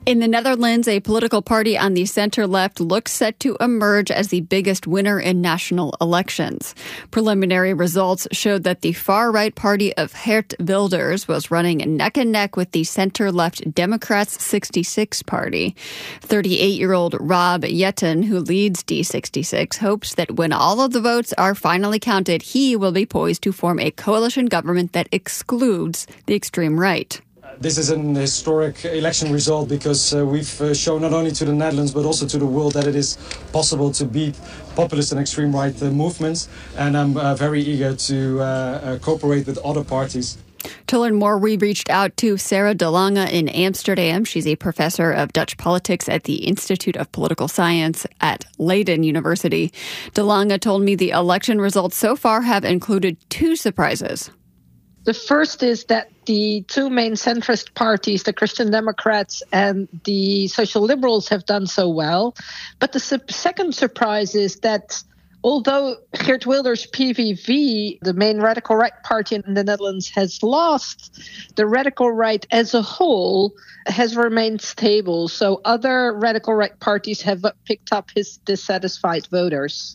In the Netherlands, a political party on the center-left looks set to emerge as the biggest winner in national elections. Preliminary results showed that the far-right party of Geert Wilders was running neck and neck with the center-left Democrats 66 party. 38-year-old Rob Jetten, who leads D66, hopes that when all of the votes are finally counted, he will be poised to form a coalition government that excludes the extreme right. This is an historic election result because we've shown not only to the Netherlands but also to the world that it is possible to beat populist and extreme right movements. And I'm very eager to cooperate with other parties. To learn more, we reached out to Sarah De Lange in Amsterdam. She's a professor of Dutch politics at the Institute of Political Science at Leiden University. De Lange told me the election results so far have included two surprises. The first is that the two main centrist parties, the Christian Democrats and the Social Liberals, have done so well. But the second surprise is that although Geert Wilders' PVV, the main radical right party in the Netherlands, has lost, the radical right as a whole has remained stable. So other radical right parties have picked up his dissatisfied voters.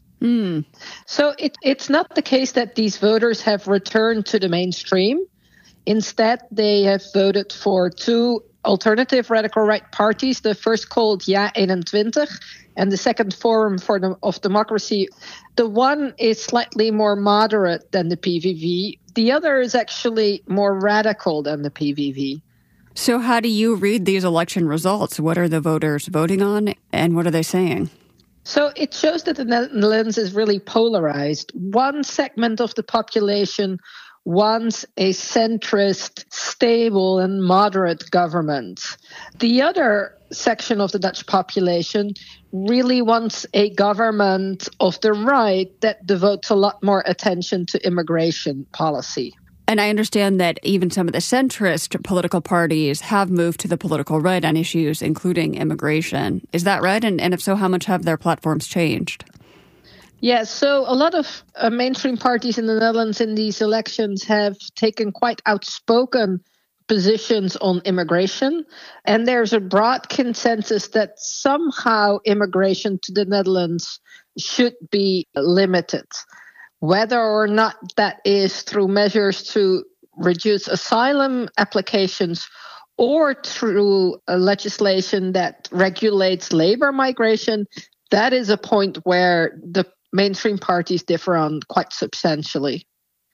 So it's not the case that these voters have returned to the mainstream. Instead, they have voted for two alternative radical right parties, the first called Ja 21 and the second Forum of Democracy. The one is slightly more moderate than the PVV. The other is actually more radical than the PVV. So how do you read these election results? What are the voters voting on and what are they saying? So it shows that the Netherlands is really polarized. One segment of the population wants a centrist, stable and moderate government. The other section of the Dutch population really wants a government of the right that devotes a lot more attention to immigration policy. And I understand that even some of the centrist political parties have moved to the political right on issues including immigration. Is that right? And if so, how much have their platforms changed? Yeah, so a lot of mainstream parties in the Netherlands in these elections have taken quite outspoken positions on immigration. And there's a broad consensus that somehow immigration to the Netherlands should be limited. Whether or not that is through measures to reduce asylum applications or through legislation that regulates labor migration, that is a point where the mainstream parties differ on quite substantially.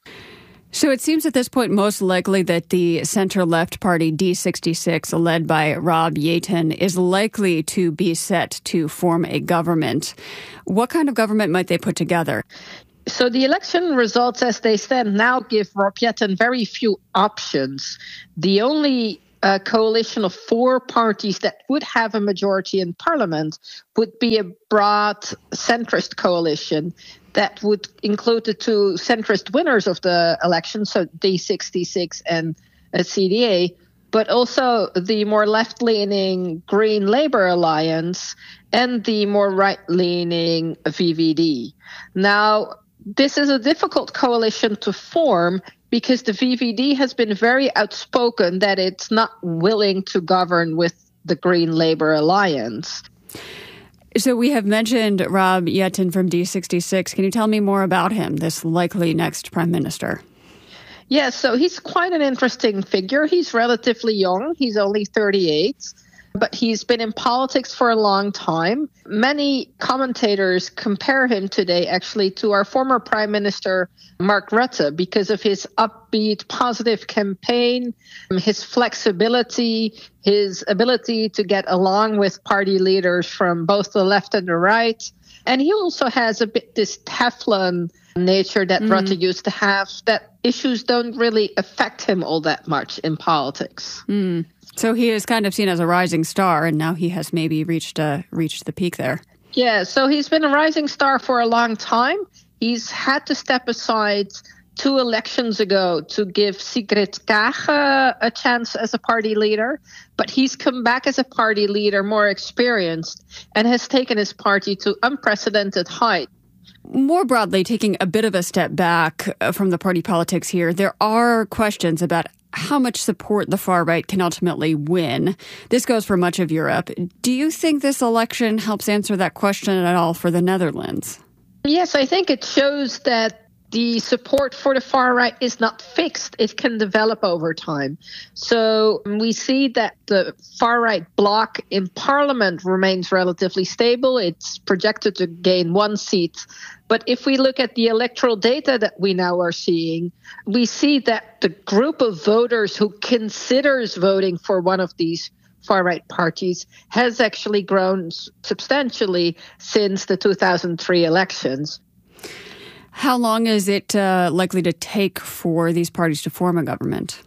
So it seems at this point most likely that the center-left party D66, led by Rob Jetten, is likely to be set to form a government. What kind of government might they put together? So the election results as they stand now give Rob Jetten very few options. The only coalition of four parties that would have a majority in parliament would be a broad centrist coalition that would include the two centrist winners of the election, so D66 and CDA, but also the more left-leaning Green Labour Alliance and the more right-leaning VVD. Now, this is a difficult coalition to form because the VVD has been very outspoken that it's not willing to govern with the Green Labour Alliance. So we have mentioned Rob Jetten from D66. Can you tell me more about him, this likely next prime minister? Yeah, so he's quite an interesting figure. He's relatively young. He's only 38. But he's been in politics for a long time. Many commentators compare him today actually to our former Prime Minister, Mark Rutte, because of his upbeat, positive campaign, his flexibility, his ability to get along with party leaders from both the left and the right. And he also has a bit this Teflon nature that Rutte used to have, that issues don't really affect him all that much in politics. So he is kind of seen as a rising star, and now he has maybe reached the peak there. Yeah, so he's been a rising star for a long time. He's had to step aside 2 elections ago to give Sigrid Kaag a chance as a party leader, but he's come back as a party leader more experienced and has taken his party to unprecedented height. More broadly, taking a bit of a step back from the party politics here, there are questions about how much support the far right can ultimately win. This goes for much of Europe. Do you think this election helps answer that question at all for the Netherlands? Yes, I think it shows that the support for the far right is not fixed. It can develop over time. So we see that the far right bloc in parliament remains relatively stable. It's projected to gain 1 seat. But if we look at the electoral data that we now are seeing, we see that the group of voters who considers voting for one of these far-right parties has actually grown substantially since the 2003 elections. How long is it likely to take for these parties to form a government?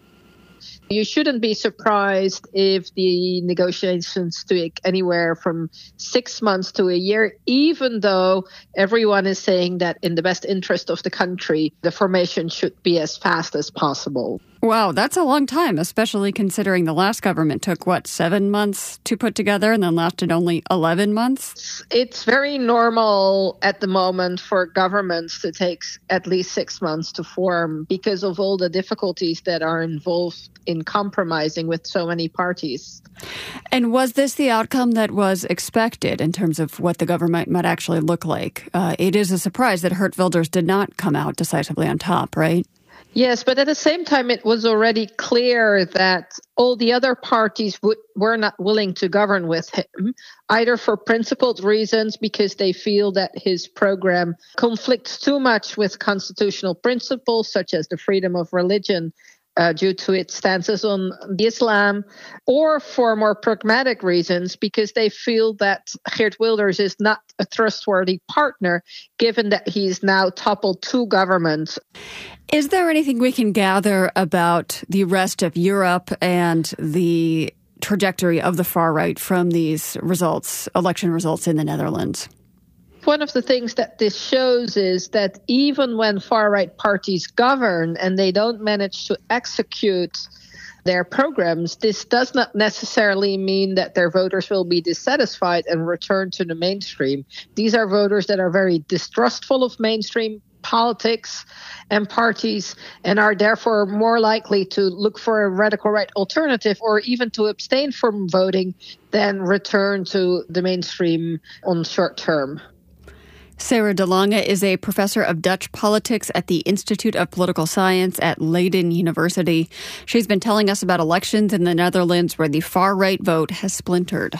You shouldn't be surprised if the negotiations take anywhere from 6 months to a year, even though everyone is saying that in the best interest of the country, the formation should be as fast as possible. Wow, that's a long time, especially considering the last government took, 7 months to put together and then lasted only 11 months? It's very normal at the moment for governments to take at least 6 months to form because of all the difficulties that are involved in compromising with so many parties. And was this the outcome that was expected in terms of what the government might actually look like? It is a surprise that Geert Wilders did not come out decisively on top, right? Yes, but at the same time, it was already clear that all the other parties were not willing to govern with him, either for principled reasons, because they feel that his program conflicts too much with constitutional principles, such as the freedom of religion, due to its stances on Islam, or for more pragmatic reasons, because they feel that Geert Wilders is not a trustworthy partner, given that he's now toppled 2 governments. Is there anything we can gather about the rest of Europe and the trajectory of the far right from these results, election results in the Netherlands? One of the things that this shows is that even when far-right parties govern and they don't manage to execute their programs, this does not necessarily mean that their voters will be dissatisfied and return to the mainstream. These are voters that are very distrustful of mainstream politics and parties and are therefore more likely to look for a radical right alternative or even to abstain from voting than return to the mainstream on short term. Sarah de Lange is a professor of Dutch politics at the Institute of Political Science at Leiden University. She's been telling us about elections in the Netherlands where the far-right vote has splintered.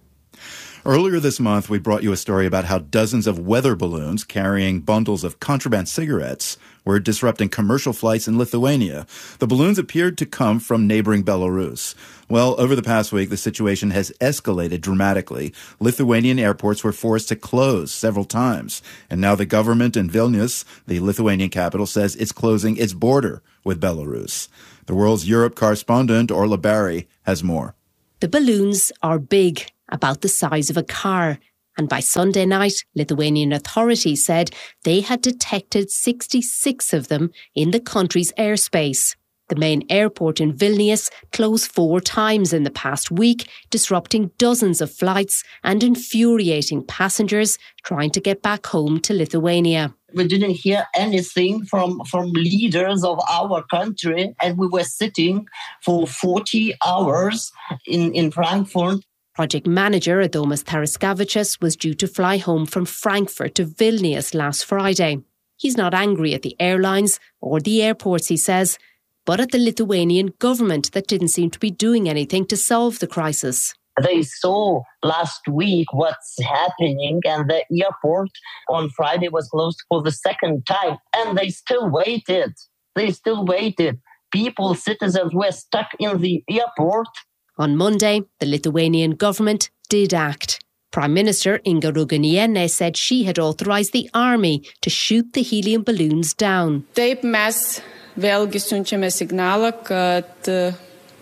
Earlier this month, we brought you a story about how dozens of weather balloons carrying bundles of contraband cigarettes were disrupting commercial flights in Lithuania. The balloons appeared to come from neighboring Belarus. Well, over the past week, the situation has escalated dramatically. Lithuanian airports were forced to close several times. And now the government in Vilnius, the Lithuanian capital, says it's closing its border with Belarus. The World's Europe correspondent, Orla Barry, has more. The balloons are big, about the size of a car. And by Sunday night, Lithuanian authorities said they had detected 66 of them in the country's airspace. The main airport in Vilnius closed 4 times in the past week, disrupting dozens of flights and infuriating passengers trying to get back home to Lithuania. We didn't hear anything from leaders of our country, and we were sitting for 40 hours in Frankfurt. Project manager Adomas Taraskavicius was due to fly home from Frankfurt to Vilnius last Friday. He's not angry at the airlines or the airports, he says, but at the Lithuanian government that didn't seem to be doing anything to solve the crisis. They saw last week what's happening, and the airport on Friday was closed for the second time, and they still waited. People, citizens were stuck in the airport. On Monday, the Lithuanian government did act. Prime Minister Inga Ruginiene said she had authorised the army to shoot the helium balloons down. Taip, mes vėlgi siunčiame signalą, kad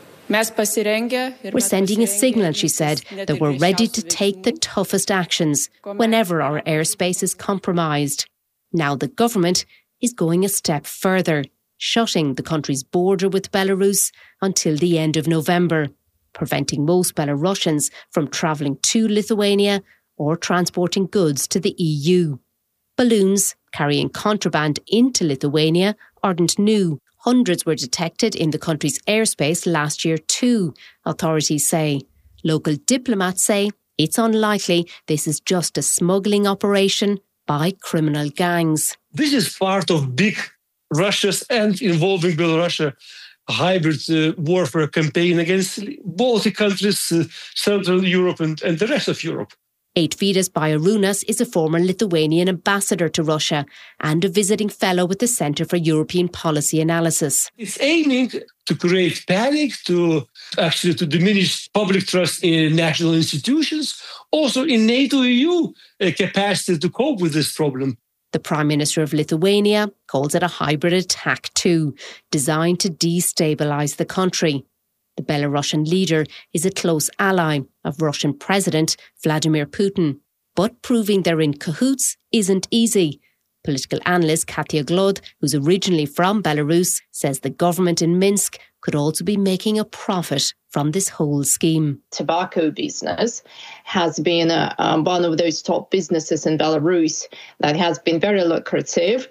we're sending a signal, she said, that we're ready to take the toughest actions whenever our airspace is compromised. Now the government is going a step further, shutting the country's border with Belarus until the end of November, preventing most Belarusians from travelling to Lithuania or transporting goods to the EU. Balloons carrying contraband into Lithuania aren't new. Hundreds were detected in the country's airspace last year too, authorities say. Local diplomats say it's unlikely this is just a smuggling operation by criminal gangs. This is part of big Russia's and involving Belarus hybrid warfare campaign against Baltic countries, Central Europe and the rest of Europe. Eitvydas Bajarūnas is a former Lithuanian ambassador to Russia and a visiting fellow with the Centre for European Policy Analysis. It's aiming to create panic, to diminish public trust in national institutions, also in NATO-EU capacity to cope with this problem. The Prime Minister of Lithuania calls it a hybrid attack too, designed to destabilise the country. The Belarusian leader is a close ally of Russian President Vladimir Putin. But proving they're in cahoots isn't easy. Political analyst Katya Glod, who's originally from Belarus, says the government in Minsk could also be making a profit from this whole scheme. Tobacco business has been one of those top businesses in Belarus that has been very lucrative.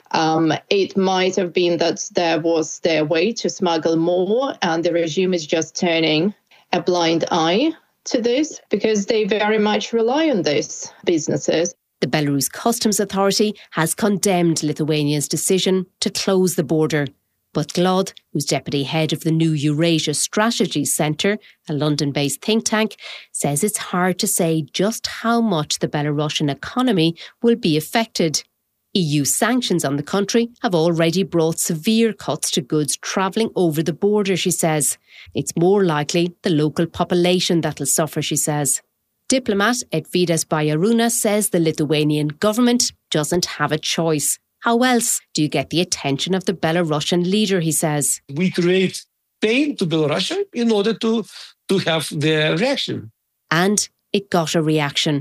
It might have been that there was their way to smuggle more, and the regime is just turning a blind eye to this because they very much rely on these businesses. The Belarus Customs Authority has condemned Lithuania's decision to close the border. But Glod, who's deputy head of the New Eurasia Strategy Centre, a London-based think tank, says it's hard to say just how much the Belarusian economy will be affected. EU sanctions on the country have already brought severe cuts to goods travelling over the border, she says. It's more likely the local population that'll suffer, she says. Diplomat Eitvydas Bajarūnas says the Lithuanian government doesn't have a choice. How else do you get the attention of the Belarusian leader, he says? We create pain to Belarus in order to have their reaction. And it got a reaction.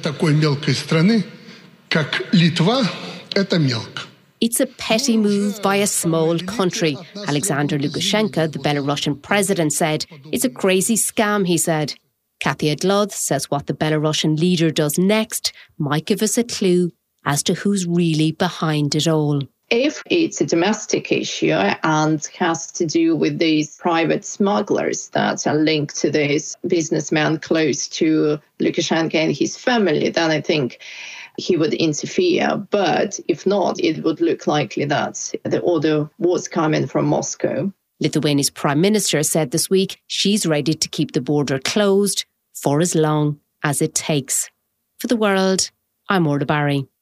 It's a petty move by a small country. Alexander Lukashenko, the Belarusian president, said. It's a crazy scam, he said. Katya Glod says what the Belarusian leader does next might give us a clue as to who's really behind it all. If it's a domestic issue and has to do with these private smugglers that are linked to this businessman close to Lukashenko and his family, then I think he would interfere. But if not, it would look likely that the order was coming from Moscow. Lithuania's Prime Minister said this week she's ready to keep the border closed for as long as it takes. For The World, I'm Orla Barry.